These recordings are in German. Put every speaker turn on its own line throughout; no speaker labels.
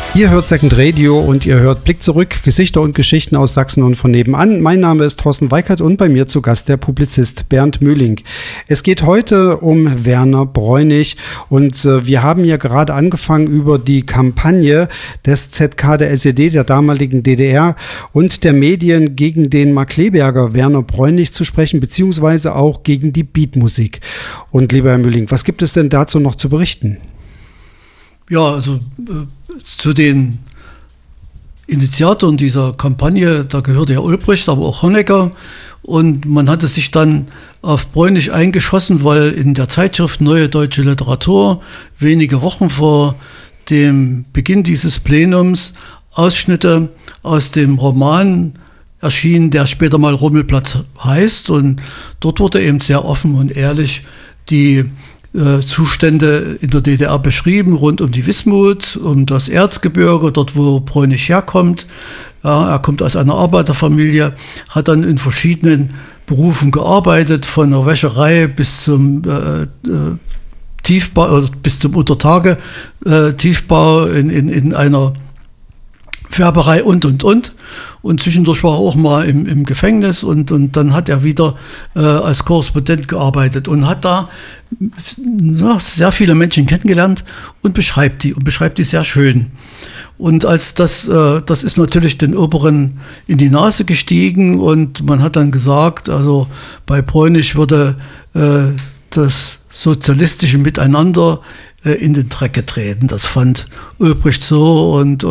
Ihr hört Second Radio und ihr hört Blick zurück, Gesichter und Geschichten aus Sachsen und von nebenan. Mein Name ist Thorsten Weikert und bei mir zu Gast der Publizist Bernd Mühling. Es geht heute um Werner Bräunig und wir haben ja gerade angefangen, über die Kampagne des ZK der SED, der damaligen DDR und der Medien gegen den Markkleeberger Werner Bräunig zu sprechen, beziehungsweise auch gegen die Beatmusik. Und lieber Herr Mühling, was gibt es denn dazu noch zu berichten?
Ja, also zu den Initiatoren dieser Kampagne, da gehörte Herr Ulbricht, aber auch Honecker. Und man hatte sich dann auf Bräunig eingeschossen, weil in der Zeitschrift Neue Deutsche Literatur wenige Wochen vor dem Beginn dieses Plenums Ausschnitte aus dem Roman erschienen, der später mal Rummelplatz heißt. Und dort wurde eben sehr offen und ehrlich die Zustände in der DDR beschrieben, rund um die Wismut, um das Erzgebirge, dort wo Bräunig herkommt. Ja, er kommt aus einer Arbeiterfamilie, hat dann in verschiedenen Berufen gearbeitet, von der Wäscherei bis zum Tiefbau, bis zum Untertage Tiefbau in einer Färberei und. Und zwischendurch war er auch mal im Gefängnis und dann hat er wieder als Korrespondent gearbeitet und hat da sehr viele Menschen kennengelernt und beschreibt die sehr schön. Und als das ist natürlich den Oberen in die Nase gestiegen und man hat dann gesagt, also bei Bräunig würde das sozialistische Miteinander in den Dreck getreten. Das fand Ulbricht so und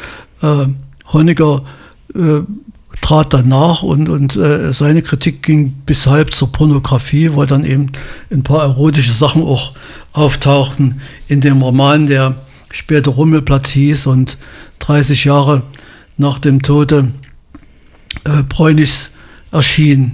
Honecker trat dann nach und seine Kritik ging bis halb zur Pornografie, weil dann eben ein paar erotische Sachen auch auftauchten in dem Roman, der später Rummelplatz hieß und 30 Jahre nach dem Tode Bräunigs erschien.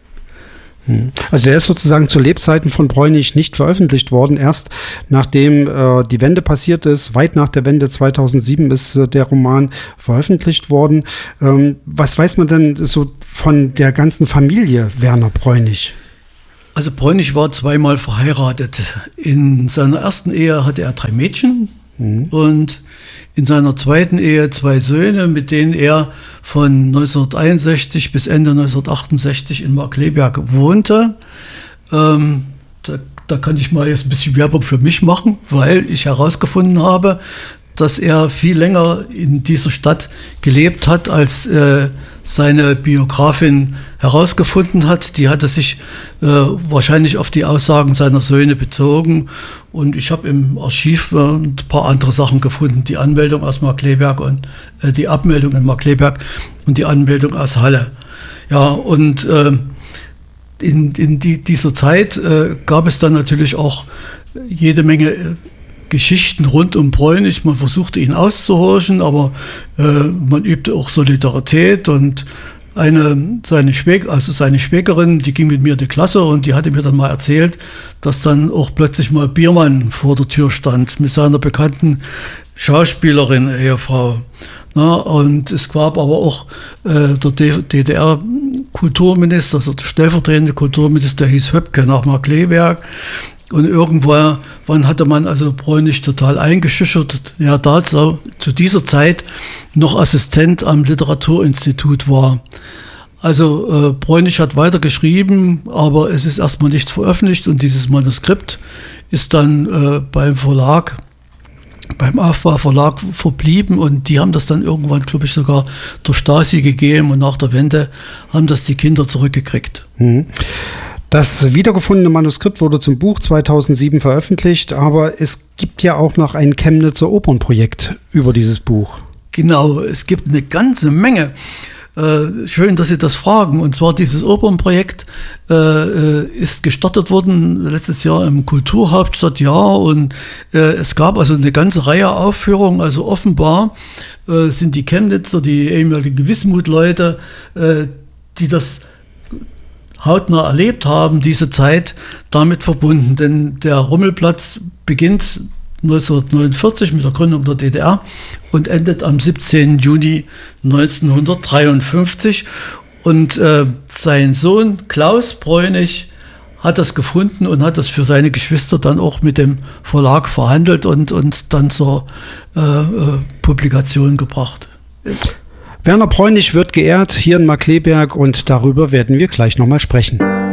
Also der ist sozusagen zu Lebzeiten von Bräunig nicht veröffentlicht worden. Erst nachdem die Wende passiert ist, weit nach der Wende 2007 ist der Roman veröffentlicht worden. Was weiß man denn so von der ganzen Familie Werner Bräunig?
Also Bräunig war zweimal verheiratet. In seiner ersten Ehe hatte er 3 Mädchen und in seiner zweiten Ehe 2 Söhne, mit denen er von 1961 bis Ende 1968 in Markkleeberg wohnte. Da kann ich mal jetzt ein bisschen Werbung für mich machen, weil ich herausgefunden habe, dass er viel länger in dieser Stadt gelebt hat, als seine Biografin herausgefunden hat. Die hatte sich wahrscheinlich auf die Aussagen seiner Söhne bezogen. Und ich habe im Archiv ein paar andere Sachen gefunden. Die Anmeldung aus Markkleeberg und die Abmeldung in Markkleeberg und die Anmeldung aus Halle. Ja, und in dieser Zeit gab es dann natürlich auch jede Menge Geschichten rund um Bräunig. Man versuchte ihn auszuhorchen, aber man übte auch Solidarität und seine Schwägerin, die ging mit mir in die Klasse und die hatte mir dann mal erzählt, dass dann auch plötzlich mal Biermann vor der Tür stand mit seiner bekannten Schauspielerin, Ehefrau. Na, und es gab aber auch der DDR-Kulturminister, also der stellvertretende Kulturminister, der hieß Höpke nach Markkleeberg. Und irgendwann hatte man also Bräunig total eingeschüchtert, ja, da zu dieser Zeit noch Assistent am Literaturinstitut war. Also Bräunig hat weiter geschrieben, aber es ist erstmal nicht veröffentlicht und dieses Manuskript ist dann beim Aufbau-Verlag verblieben und die haben das dann irgendwann, glaube ich, sogar der Stasi gegeben und nach der Wende haben das die Kinder zurückgekriegt.
Das wiedergefundene Manuskript wurde zum Buch 2007 veröffentlicht, aber es gibt ja auch noch ein Chemnitzer Opernprojekt über dieses Buch.
Genau, es gibt eine ganze Menge. Schön, dass Sie das fragen. Und zwar dieses Opernprojekt ist gestartet worden letztes Jahr im Kulturhauptstadtjahr und es gab also eine ganze Reihe Aufführungen. Also offenbar sind die Chemnitzer, die ehemaligen Wismut-Leute, die das hautnah erlebt haben, diese Zeit damit verbunden. Denn der Rummelplatz beginnt 1949 mit der Gründung der DDR und endet am 17. Juni 1953. Und sein Sohn Klaus Bräunig hat das gefunden und hat das für seine Geschwister dann auch mit dem Verlag verhandelt und dann zur Publikation gebracht.
Werner Bräunig wird geehrt hier in Markkleeberg und darüber werden wir gleich nochmal sprechen.